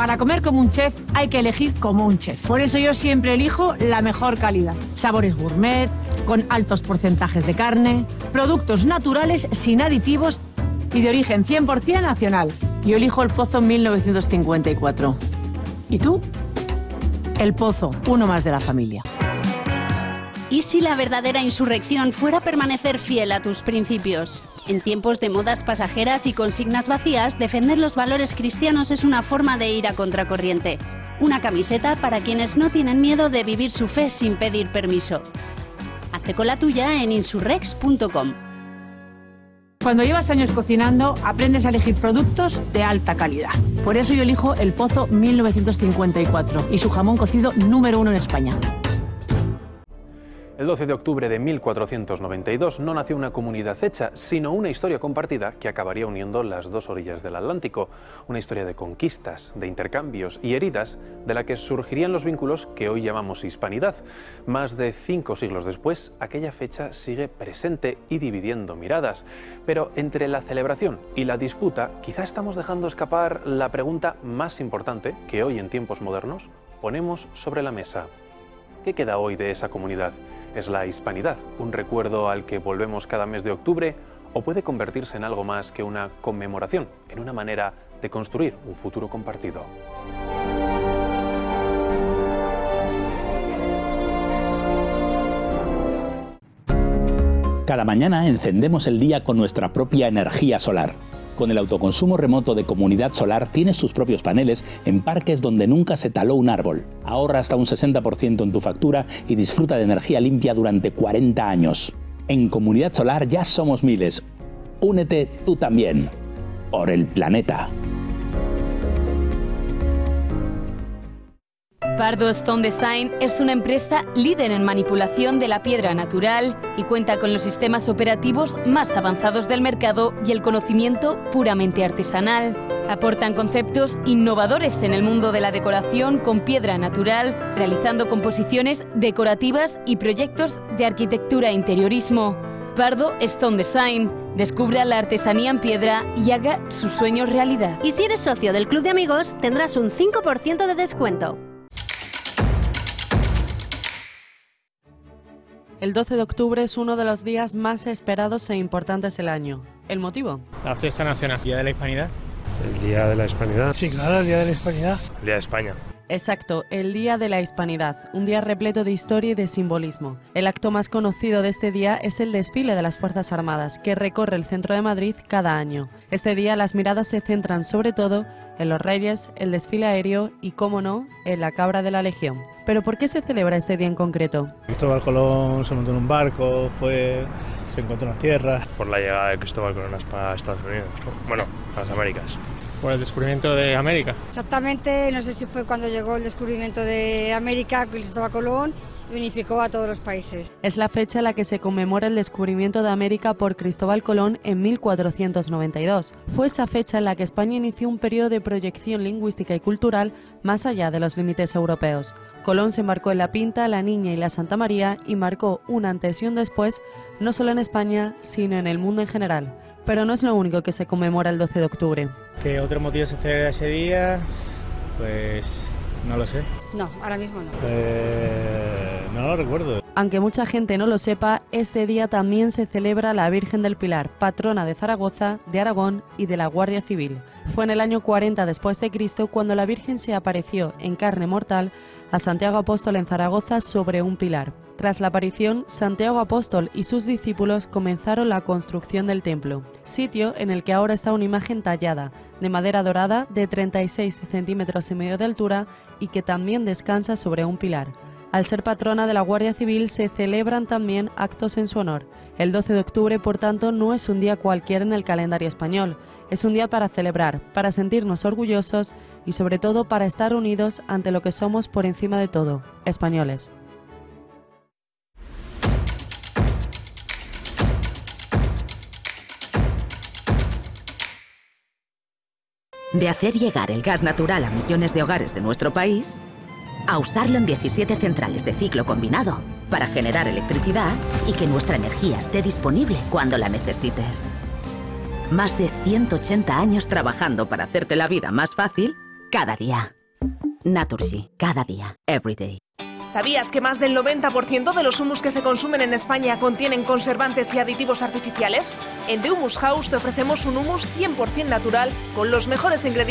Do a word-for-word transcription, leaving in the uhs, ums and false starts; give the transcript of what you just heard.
Para comer como un chef hay que elegir como un chef. Por eso yo siempre elijo la mejor calidad. Sabores gourmet, con altos porcentajes de carne, productos naturales sin aditivos y de origen cien por ciento nacional. Yo elijo el Pozo mil novecientos cincuenta y cuatro. ¿Y tú? El Pozo, uno más de la familia. ¿Y si la verdadera insurrección fuera permanecer fiel a tus principios? En tiempos de modas pasajeras y consignas vacías, defender los valores cristianos es una forma de ir a contracorriente. Una camiseta para quienes no tienen miedo de vivir su fe sin pedir permiso. Hazte con la tuya en insurrex punto com. Cuando llevas años cocinando, aprendes a elegir productos de alta calidad. Por eso yo elijo el Pozo mil novecientos cincuenta y cuatro y su jamón cocido número uno en España. El doce de octubre de mil cuatrocientos noventa y dos no nació una comunidad hecha, sino una historia compartida que acabaría uniendo las dos orillas del Atlántico. Una historia de conquistas, de intercambios y heridas de la que surgirían los vínculos que hoy llamamos hispanidad. Más de cinco siglos después, aquella fecha sigue presente y dividiendo miradas. Pero entre la celebración y la disputa, quizá estamos dejando escapar la pregunta más importante que hoy en tiempos modernos ponemos sobre la mesa. ¿Qué queda hoy de esa comunidad? ¿Es la hispanidad un recuerdo al que volvemos cada mes de octubre o puede convertirse en algo más que una conmemoración, en una manera de construir un futuro compartido? Cada mañana encendemos el día con nuestra propia energía solar. Con el autoconsumo remoto de Comunidad Solar tienes tus propios paneles en parques donde nunca se taló un árbol. Ahorra hasta un sesenta por ciento en tu factura y disfruta de energía limpia durante cuarenta años. En Comunidad Solar ya somos miles. Únete tú también. Por el planeta. Pardo Stone Design es una empresa líder en manipulación de la piedra natural y cuenta con los sistemas operativos más avanzados del mercado y el conocimiento puramente artesanal. Aportan conceptos innovadores en el mundo de la decoración con piedra natural, realizando composiciones decorativas y proyectos de arquitectura e interiorismo. Pardo Stone Design. Descubra la artesanía en piedra y haga sus sueños realidad. Y si eres socio del Club de Amigos, tendrás un cinco por ciento de descuento. El doce de octubre es uno de los días más esperados e importantes del año. ¿El motivo? La fiesta nacional. ¿Día de la Hispanidad? El Día de la Hispanidad. Sí, claro, el Día de la Hispanidad. El Día de España. Exacto, el Día de la Hispanidad, un día repleto de historia y de simbolismo. El acto más conocido de este día es el desfile de las Fuerzas Armadas, que recorre el centro de Madrid cada año. Este día las miradas se centran sobre todo en los Reyes, el desfile aéreo y, cómo no, en la cabra de la Legión. ¿Pero por qué se celebra este día en concreto? Cristóbal Colón se montó en un barco, fue, se encontró en las tierras. Por la llegada de Cristóbal Colón a Estados Unidos, ¿no? Bueno, a las Américas. Por el descubrimiento de América. Exactamente, no sé si fue cuando llegó el descubrimiento de América, Cristóbal Colón, y unificó a todos los países. Es la fecha en la que se conmemora el descubrimiento de América por Cristóbal Colón en mil cuatrocientos noventa y dos. Fue esa fecha en la que España inició un periodo de proyección lingüística y cultural más allá de los límites europeos. Colón se embarcó en la Pinta, la Niña y la Santa María y marcó un antes y un después, no solo en España, sino en el mundo en general. Pero no es lo único que se conmemora el doce de octubre. ¿Qué otro motivo se celebra ese día? Pues no lo sé. No, ahora mismo no. Eh, no lo recuerdo. Aunque mucha gente no lo sepa, este día también se celebra la Virgen del Pilar, patrona de Zaragoza, de Aragón y de la Guardia Civil. Fue en el año cuarenta después de Cristo cuando la Virgen se apareció en carne mortal a Santiago Apóstol en Zaragoza sobre un pilar. Tras la aparición, Santiago Apóstol y sus discípulos comenzaron la construcción del templo, sitio en el que ahora está una imagen tallada, de madera dorada de treinta y seis centímetros y medio de altura y que también descansa sobre un pilar. Al ser patrona de la Guardia Civil se celebran también actos en su honor. El doce de octubre, por tanto, no es un día cualquiera en el calendario español. Es un día para celebrar, para sentirnos orgullosos y sobre todo para estar unidos ante lo que somos por encima de todo, españoles. De hacer llegar el gas natural a millones de hogares de nuestro país, a usarlo en diecisiete centrales de ciclo combinado para generar electricidad y que nuestra energía esté disponible cuando la necesites. Más de ciento ochenta años trabajando para hacerte la vida más fácil cada día. Naturgy, cada día, every day. ¿Sabías que más del noventa por ciento de los humus que se consumen en España contienen conservantes y aditivos artificiales? En The Humus House te ofrecemos un humus cien por cien natural con los mejores ingredientes